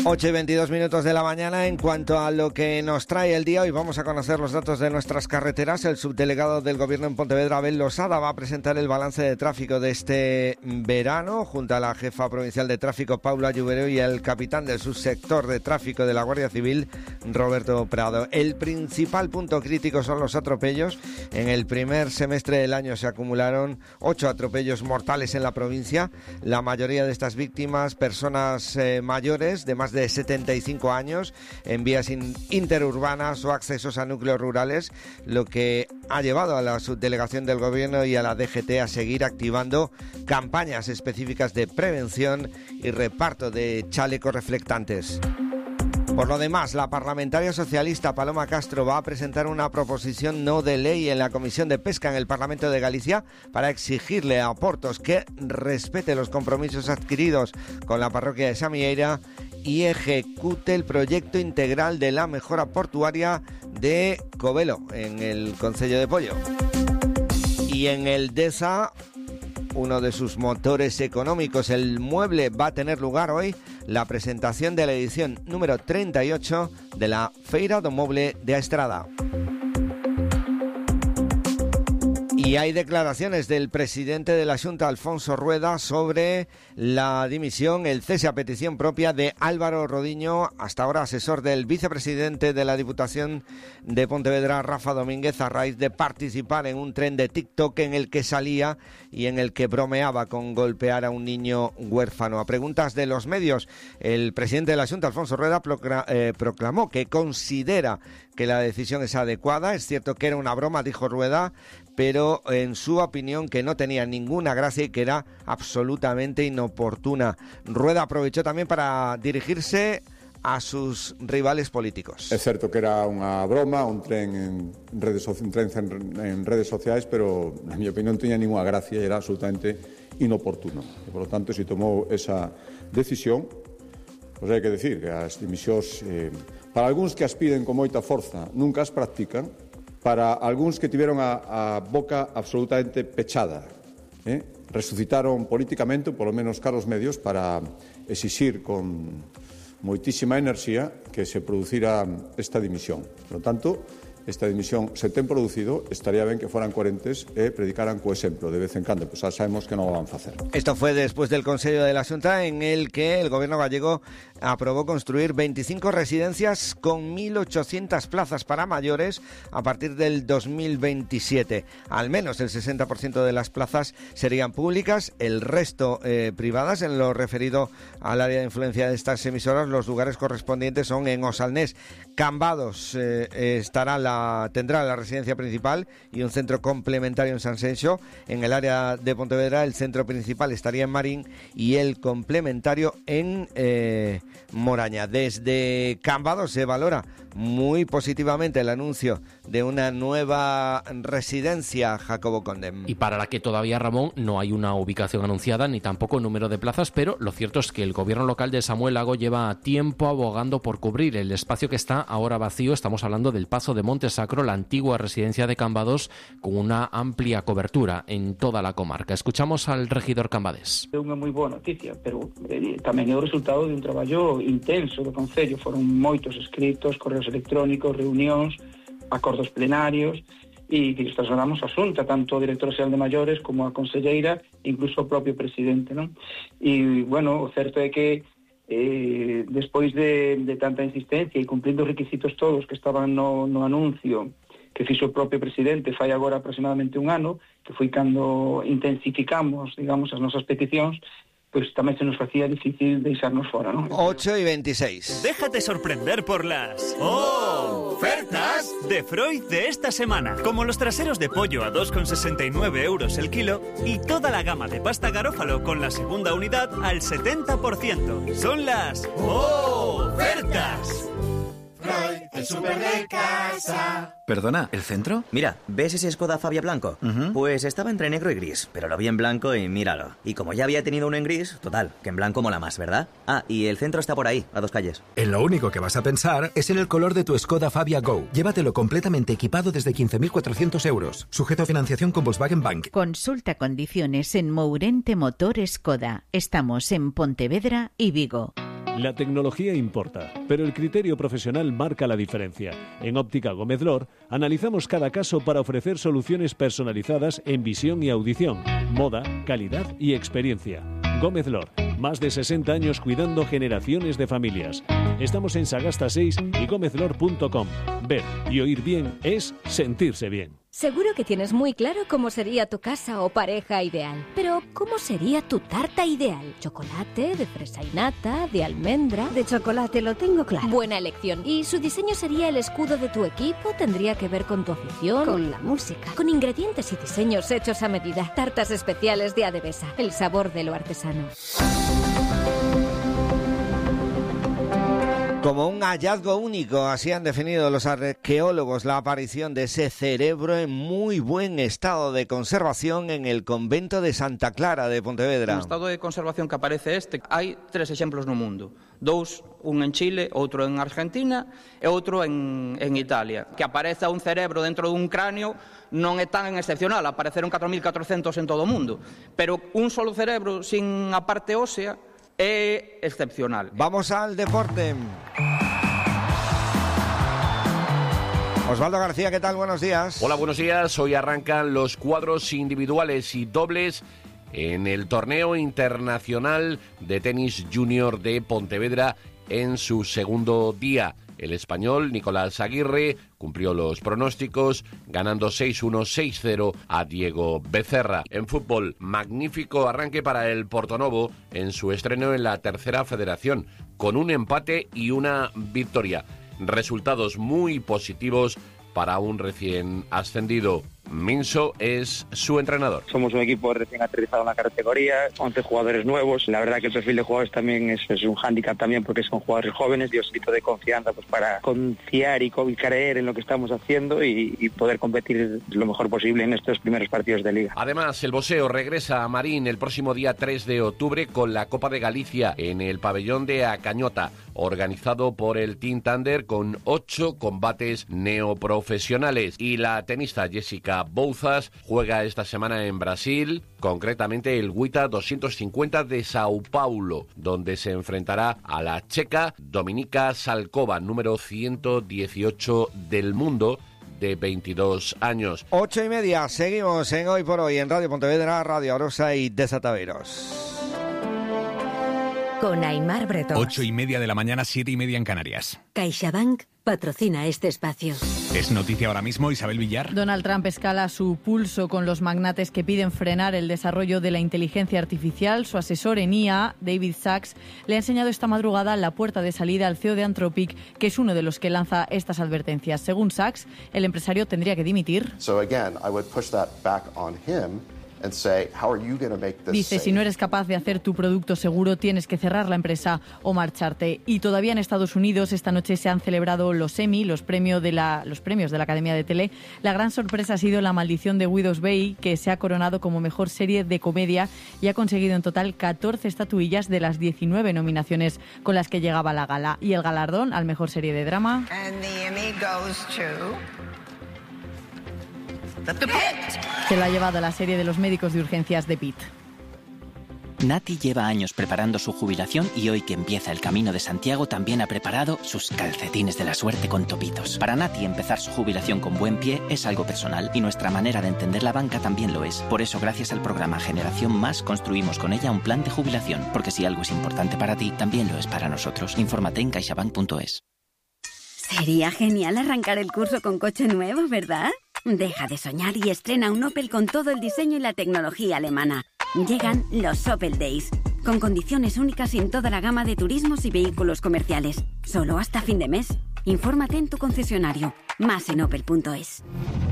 8:22 de la mañana. En cuanto a lo que nos trae el día, hoy vamos a conocer los datos de nuestras carreteras. El subdelegado del Gobierno en Pontevedra, Abel Losada, va a presentar el balance de tráfico de este verano, junto a la jefa provincial de tráfico, Paula Lluvero, y el capitán del subsector de tráfico de la Guardia Civil, Roberto Prado. El principal punto crítico son los atropellos. En el primer semestre del año se acumularon 8 atropellos mortales en la provincia. La mayoría de estas víctimas, personas mayores de más de 75 años, en vías interurbanas o accesos a núcleos rurales, lo que ha llevado a la subdelegación del Gobierno y a la DGT a seguir activando campañas específicas de prevención y reparto de chalecos reflectantes. Por lo demás, la parlamentaria socialista Paloma Castro va a presentar una proposición no de ley en la Comisión de Pesca en el Parlamento de Galicia para exigirle a Portos que respete los compromisos adquiridos con la parroquia de Samieira y ejecute el proyecto integral de la mejora portuaria de Covelo, en el concello de Pollo. Y en el DESA, uno de sus motores económicos, el mueble, va a tener lugar hoy la presentación de la edición número 38 de la Feira do Moble de Estrada. Y hay declaraciones del presidente de la Xunta, Alfonso Rueda, sobre la dimisión, el cese a petición propia de Álvaro Rodiño, hasta ahora asesor del vicepresidente de la Diputación de Pontevedra, Rafa Domínguez, a raíz de participar en un tren de TikTok en el que salía y en el que bromeaba con golpear a un niño huérfano. A preguntas de los medios, el presidente de la Xunta, Alfonso Rueda, proclamó que considera que la decisión es adecuada. Es cierto que era una broma, dijo Rueda, pero en su opinión que no tenía ninguna gracia y que era absolutamente inoportuna. Rueda aprovechó tamén para dirigirse a sus rivales políticos. É certo que era unha broma, un tren en redes sociais, pero na miña opinión non tiña ninguna gracia e era absolutamente inoportuno. E, por lo tanto, se tomou esa decisión, pois hai que decir que as dimisións, para algúns que as piden con moita forza, nunca as practican. Para algúns que tiveron a boca absolutamente pechada, resucitaron políticamente, polo menos caros medios, para exixir con moitísima enerxía que se producira esta dimisión. Por lo tanto, esta dimisión se ten producido, estaría ben que foran coherentes e predicaran co exemplo de vez en cando, pois xa sabemos que non o van facer. Esto fue después del Consello de la Xunta, en el que el Gobierno gallego aprobó construir 25 residencias con 1.800 plazas para mayores a partir del 2027. Al menos el 60% de las plazas serían públicas, el resto privadas. En lo referido al área de influencia de estas emisoras, los lugares correspondientes son en Osalnés. Cambados tendrá la residencia principal y un centro complementario en Sanxenxo. En el área de Pontevedra, el centro principal estaría en Marín y el complementario en Moraña. Desde Cambados se valora muy positivamente el anuncio de una nueva residencia, Jacobo Condem. Y para la que todavía, Ramón, no hay una ubicación anunciada ni tampoco número de plazas, pero lo cierto es que el gobierno local de Samuel Lago lleva tiempo abogando por cubrir el espacio que está ahora vacío. Estamos hablando del Pazo de Monte Sacro, la antigua residencia de Cambados, con una amplia cobertura en toda la comarca. Escuchamos al regidor cambadés. É unha moi boa noticia, pero tamén é o resultado de un traballo intenso do Concello. Foron moitos escritos, correos electrónicos, reunións, acordos plenarios, e que trasladamos a Xunta, tanto ao director xeral de maiores como a conselleira, incluso ao propio presidente, non? E, bueno, o certo é que despois de tanta insistencia e cumplindo os requisitos todos que estaban no anuncio que fixo o propio presidente fai agora aproximadamente un ano, que foi cando intensificamos, digamos, as nosas peticións, pues tamén se nos facía difícil deixarnos fora, ¿no? 8:26. Déjate sorprender por las ofertas de Freud de esta semana. Como los traseros de pollo a 2,69 euros el kilo y toda la gama de pasta Garófalo con la segunda unidad al 70%. Son las ofertas. Freud, el súper de casa. Perdona, ¿el centro? Mira, ¿ves ese Skoda Fabia blanco? Pues estaba entre negro y gris, pero lo vi en blanco y míralo. Y como ya había tenido uno en gris, total, que en blanco mola más, ¿verdad? Ah, y el centro está por ahí, a 2 calles. En lo único que vas a pensar es en el color de tu Skoda Fabia Go. Llévatelo completamente equipado desde 15.400 euros. Sujeto a financiación con Volkswagen Bank. Consulta condiciones en Mourente Motor Skoda. Estamos en Pontevedra y Vigo. La tecnología importa, pero el criterio profesional marca la diferencia. En Óptica Gómez Lor analizamos cada caso para ofrecer soluciones personalizadas en visión y audición, moda, calidad y experiencia. Gómez Lor, más de 60 años cuidando generaciones de familias. Estamos en Sagasta 6 y gómezlor.com. Ver y oír bien es sentirse bien. Seguro que tienes muy claro cómo sería tu casa o pareja ideal. Pero, ¿cómo sería tu tarta ideal? ¿Chocolate, de fresa y nata, de almendra? De chocolate, lo tengo claro. Buena elección. ¿Y su diseño sería el escudo de tu equipo? ¿Tendría que ver con tu afición? Con la música. Con ingredientes y diseños hechos a medida. Tartas especiales de Adebesa. El sabor de lo artesano. Como un hallazgo único, así han definido los arqueólogos la aparición de ese cerebro en muy buen estado de conservación en el convento de Santa Clara de Pontevedra. En estado de conservación que aparece hai 3 exemplos no mundo. 2, un en Chile, outro en Argentina e outro en Italia. Que apareza un cerebro dentro dun cráneo non é tan excepcional, apareceron 4.400 en todo o mundo. Pero un solo cerebro sin a parte ósea es excepcional. Vamos al deporte. Osvaldo García, ¿qué tal? Buenos días. Hola, buenos días. Hoy arrancan los cuadros individuales y dobles en el torneo internacional de tenis junior de Pontevedra en su segundo día. El español Nicolás Aguirre cumplió los pronósticos, ganando 6-1, 6-0 a Diego Becerra. En fútbol, magnífico arranque para el Portonovo en su estreno en la tercera federación, con un empate y una victoria. Resultados muy positivos para un recién ascendido. Minso es su entrenador. Somos un equipo recién aterrizado en la categoría, 11 jugadores nuevos. La verdad que el perfil de jugadores también es un hándicap también, porque son jugadores jóvenes, dio un poquito de confianza pues para confiar y creer en lo que estamos haciendo y poder competir lo mejor posible en estos primeros partidos de liga. Además, el boxeo regresa a Marín el próximo día 3 de octubre con la Copa de Galicia en el pabellón de Acañota, organizado por el Team Thunder con 8 combates neoprofesionales. Y la tenista Jessica Bouzas juega esta semana en Brasil, concretamente el WTA 250 de Sao Paulo, donde se enfrentará a la checa Dominika Salkova, número 118 del mundo, de 22 años. 8:30, seguimos en Hoy por Hoy en Radio Pontevedra, Radio Arosa y Desataveros. Con Aimar Bretón. 8:30 de la mañana, 7:30 en Canarias. CaixaBank patrocina este espacio. Es noticia ahora mismo, Isabel Villar. Donald Trump escala su pulso con los magnates que piden frenar el desarrollo de la inteligencia artificial. Su asesor en IA, David Sachs, le ha enseñado esta madrugada la puerta de salida al CEO de Anthropic, que es uno de los que lanza estas advertencias. Según Sachs, el empresario tendría que dimitir. Dice, si no eres capaz de hacer tu producto seguro, tienes que cerrar la empresa o marcharte. Y todavía en Estados Unidos, esta noche se han celebrado los Emmy, los premios de la Academia de Tele. La gran sorpresa ha sido La maldición de Widow's Bay, que se ha coronado como mejor serie de comedia y ha conseguido en total 14 estatuillas de las 19 nominaciones con las que llegaba la gala. Y el galardón al mejor serie de drama se lo ha llevado la serie de los médicos de urgencias de Pitt. Nati lleva años preparando su jubilación y hoy que empieza el Camino de Santiago también ha preparado sus calcetines de la suerte con topitos. Para Nati empezar su jubilación con buen pie es algo personal y nuestra manera de entender la banca también lo es. Por eso, gracias al programa Generación Más, construimos con ella un plan de jubilación, porque si algo es importante para ti, también lo es para nosotros. Infórmate en caixabank.es. Sería genial arrancar el curso con coche nuevo, ¿verdad? Deja de soñar y estrena un Opel con todo el diseño y la tecnología alemana. Llegan los Opel Days, con condiciones únicas en toda la gama de turismos y vehículos comerciales. Solo hasta fin de mes. Infórmate en tu concesionario. Más en opel.es.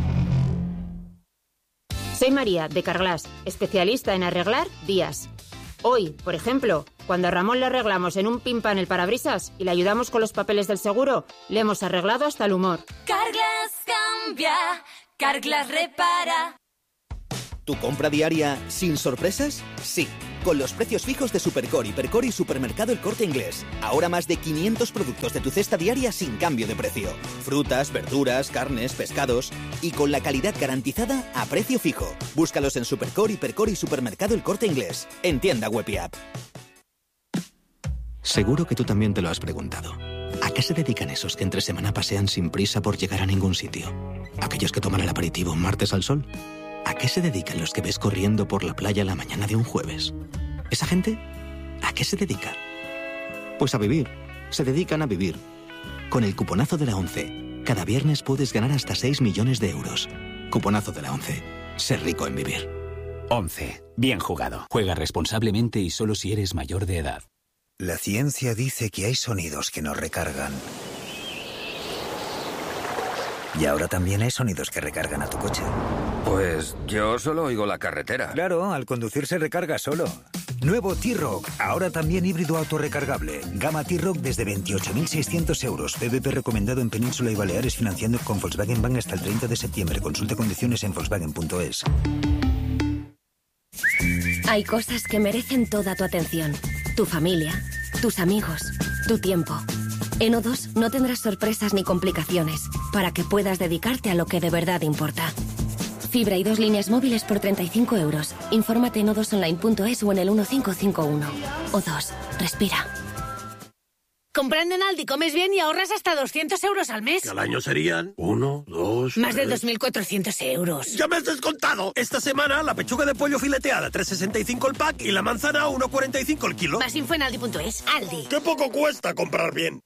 Soy María, de Carglass, especialista en arreglar vías. Hoy, por ejemplo, cuando a Ramón le arreglamos en un pin pan el parabrisas y le ayudamos con los papeles del seguro, le hemos arreglado hasta el humor. Carglass cambia, Carglass repara. ¿Tu compra diaria sin sorpresas? Sí, con los precios fijos de Supercore, Hipercore y Supermercado El Corte Inglés. Ahora más de 500 productos de tu cesta diaria sin cambio de precio. Frutas, verduras, carnes, pescados y con la calidad garantizada a precio fijo. Búscalos en Supercore, Hipercore y Supermercado El Corte Inglés. En tienda web y app. Seguro que tú también te lo has preguntado. ¿A qué se dedican esos que entre semana pasean sin prisa por llegar a ningún sitio? ¿Aquellos que toman el aperitivo martes al sol? ¿A qué se dedican los que ves corriendo por la playa la mañana de un jueves? ¿Esa gente? ¿A qué se dedica? Pues a vivir. Se dedican a vivir. Con el cuponazo de la ONCE, cada viernes puedes ganar hasta 6 millones de euros. Cuponazo de la ONCE. Ser rico en vivir. 11. Bien jugado. Juega responsablemente y solo si eres mayor de edad. La ciencia dice que hay sonidos que nos recargan. Y ahora también hay sonidos que recargan a tu coche. Pues yo solo oigo la carretera. Claro, al conducir se recarga solo. Nuevo T-Roc, ahora también híbrido autorrecargable. Gama T-Roc desde 28.600 euros. PVP recomendado en Península y Baleares, financiando con Volkswagen Bank hasta el 30 de septiembre. Consulte condiciones en volkswagen.es. Hay cosas que merecen toda tu atención. Tu familia, tus amigos, tu tiempo. En O2 no tendrás sorpresas ni complicaciones para que puedas dedicarte a lo que de verdad importa. Fibra y 2 líneas móviles por 35 euros. Infórmate en o2online.es o en el 1551. O2. Respira. Comprando en Aldi comes bien y ahorras hasta 200 euros al mes. Que al año serían 1, 2... Más de 2.400 euros. ¡Ya me has descontado! Esta semana la pechuga de pollo fileteada 3,65 el pack y la manzana 1,45 el kilo. Más info en aldi.es. Aldi. ¡Qué poco cuesta comprar bien!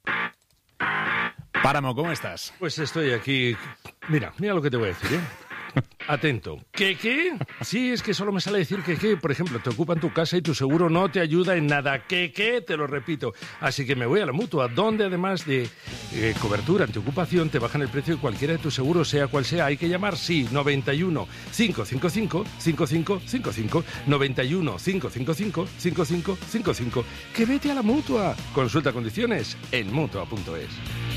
Páramo, ¿cómo estás? Pues estoy aquí... Mira lo que te voy a decir, ¿eh? Atento. ¿Qué? Sí, es que solo me sale decir que, por ejemplo, te ocupan tu casa y tu seguro no te ayuda en nada. ¿Qué? Te lo repito. Así que me voy a la Mutua, donde además de cobertura antiocupación, te bajan el precio de cualquiera de tus seguros, sea cual sea. Hay que llamar, sí, 91 555 5555. 91 555 5555. Que vete a la Mutua. Consulta condiciones en Mutua.es.